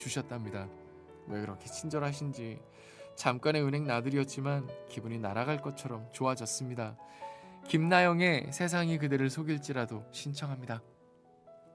주셨답니다. 왜 그렇게 친절하신지. 잠깐의 은행 나들이었지만 기분이 날아갈 것처럼 좋아졌습니다. 김나영의 세상이 그대를 속일지라도 신청합니다.